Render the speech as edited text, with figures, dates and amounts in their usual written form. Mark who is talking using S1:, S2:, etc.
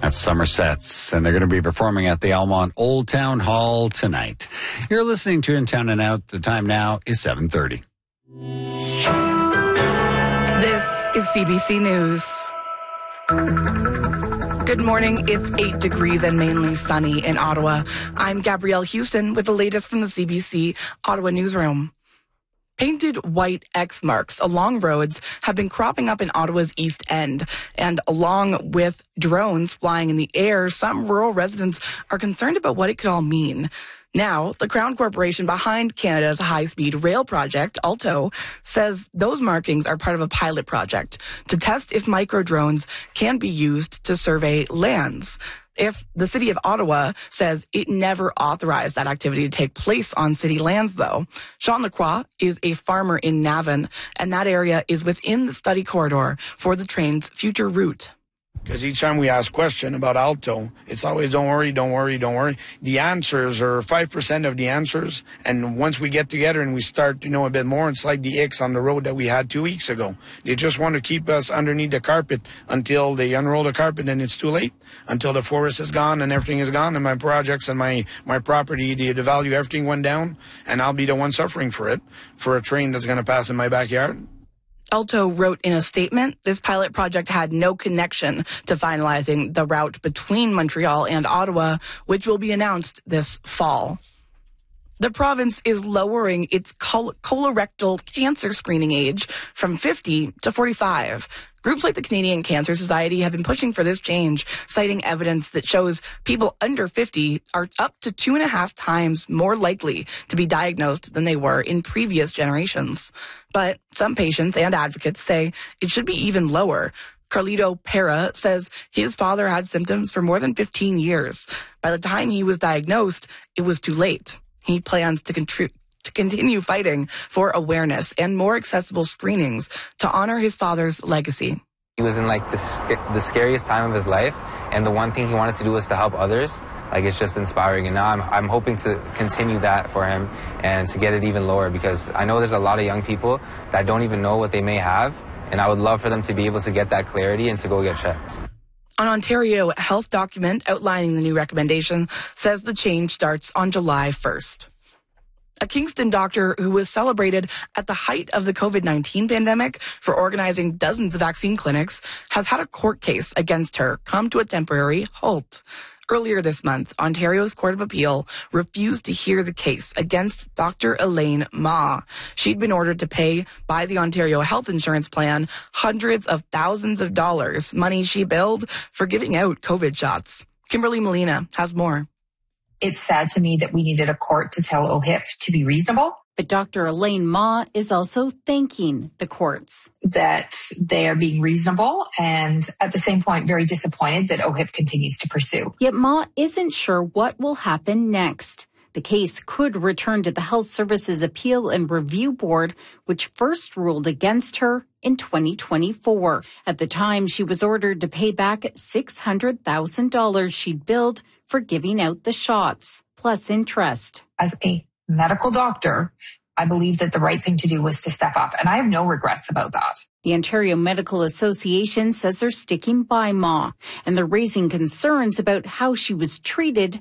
S1: That's Somerset's, and they're going to be performing at the Almont Old Town Hall tonight. You're listening to In Town and Out. The time now is 7:30.
S2: This is CBC News. Good morning. It's 8 degrees and mainly sunny in Ottawa. I'm Gabrielle Houston with the latest from the CBC Ottawa newsroom. Painted white X marks along roads have been cropping up in Ottawa's East End. And along with drones flying in the air, some rural residents are concerned about what it could all mean. Now, the Crown Corporation behind Canada's high-speed rail project, Alto, says those markings are part of a pilot project to test if micro-drones can be used to survey lands. If the City of Ottawa says it never authorized that activity to take place on city lands, though. Sean Lacroix is a farmer in Navan, and that area is within the study corridor for the train's future route.
S3: Because each time we ask a question about Alto, it's always, don't worry, don't worry, don't worry. The answers are 5% of the answers. And once we get together and we start to know a bit more, it's like the X on the road that we had 2 weeks ago. They just want to keep us underneath the carpet until they unroll the carpet and it's too late. Until the forest is gone and everything is gone and my projects and my property, the value, everything went down. And I'll be the one suffering for it, for a train that's going to pass in my backyard.
S2: Alto wrote in a statement, this pilot project had no connection to finalizing the route between Montreal and Ottawa, which will be announced this fall. The province is lowering its colorectal cancer screening age from 50 to 45. Groups like the Canadian Cancer Society have been pushing for this change, citing evidence that shows people under 50 are up to 2.5 times more likely to be diagnosed than they were in previous generations. But some patients and advocates say it should be even lower. Carlito Pera says his father had symptoms for more than 15 years. By the time he was diagnosed, it was too late. He plans to continue fighting for awareness and more accessible screenings to honor his father's legacy.
S4: He was in the scariest time of his life, and the one thing he wanted to do was to help others. It's just inspiring, and now I'm hoping to continue that for him and to get it even lower, because I know there's a lot of young people that don't even know what they may have, and I would love for them to be able to get that clarity and to go get checked.
S2: An Ontario health document outlining the new recommendation says the change starts on July 1st. A Kingston doctor who was celebrated at the height of the COVID-19 pandemic for organizing dozens of vaccine clinics has had a court case against her come to a temporary halt. Earlier this month, Ontario's Court of Appeal refused to hear the case against Dr. Elaine Ma. She'd been ordered to pay by the Ontario Health Insurance Plan hundreds of thousands of dollars, money she billed for giving out COVID shots. Kimberly Molina has more.
S5: It's sad to me that we needed a court to tell OHIP to be reasonable.
S6: But Dr. Elaine Ma is also thanking the courts
S5: that they are being reasonable, and at the same point, very disappointed that OHIP continues to pursue.
S6: Yet Ma isn't sure what will happen next. The case could return to the Health Services Appeal and Review Board, which first ruled against her in 2024. At the time, she was ordered to pay back $600,000 she'd billed for giving out the shots, plus interest.
S5: As a medical doctor, I believe that the right thing to do was to step up, and I have no regrets about that.
S6: The Ontario Medical Association says they're sticking by Ma, and they're raising concerns about how she was treated